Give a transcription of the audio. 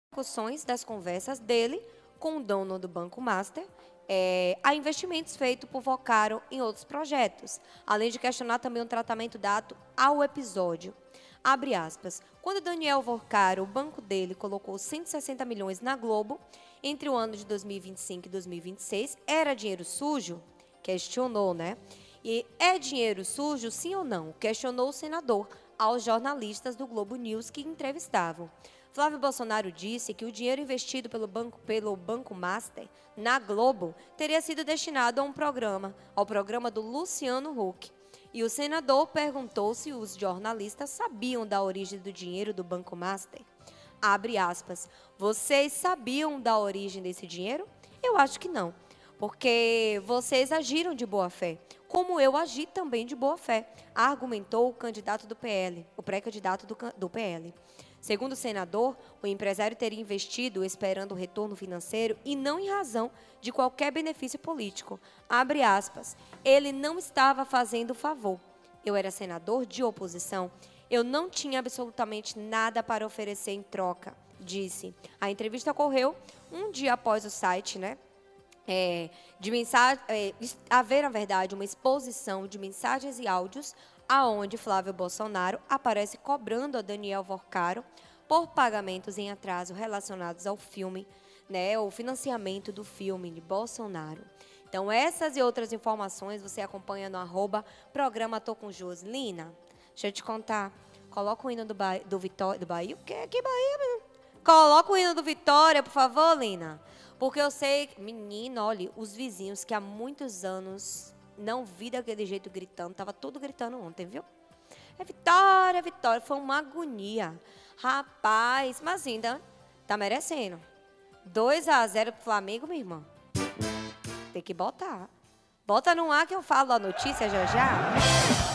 repercussões das conversas dele com o dono do Banco Master a investimentos feitos por Vocaro em outros projetos, além de questionar também o tratamento dado ao episódio. Abre aspas. Quando Daniel Vocaro, o banco dele, colocou 160 milhões na Globo, entre o ano de 2025 e 2026, era dinheiro sujo? Questionou, né? E é dinheiro sujo, sim ou não? Questionou o senador aos jornalistas do Globo News que entrevistavam. Flávio Bolsonaro disse que o dinheiro investido pelo Banco Master na Globo teria sido destinado ao programa do Luciano Huck. E o senador perguntou se os jornalistas sabiam da origem do dinheiro do Banco Master. Abre aspas. Vocês sabiam da origem desse dinheiro? Eu acho que não, porque vocês agiram de boa fé, como eu agi também de boa fé, argumentou o candidato do PL, o pré-candidato do PL. Segundo o senador, o empresário teria investido esperando o retorno financeiro e não em razão de qualquer benefício político. Abre aspas. Ele não estava fazendo favor. Eu era senador de oposição. Eu não tinha absolutamente nada para oferecer em troca, disse. A entrevista ocorreu um dia após o site, haver, na verdade, uma exposição de mensagens e áudios aonde Flávio Bolsonaro aparece cobrando a Daniel Vocaro por pagamentos em atraso relacionados ao filme, o financiamento do filme de Bolsonaro. Então, essas e outras informações você acompanha no @programa Tô com Josi. Lina, deixa eu te contar. Coloca o hino do Vitória. Do Bahia? O quê? Que Bahia, menina? Coloca o hino do Vitória, por favor, Lina. Porque eu sei, menina, olha, os vizinhos que há muitos anos não vi daquele jeito gritando, tava tudo gritando ontem, viu? É Vitória, Vitória, foi uma agonia. Rapaz, mas ainda tá merecendo. 2-0 pro Flamengo, minha irmã. Tem que botar. Bota no ar que eu falo a notícia já já.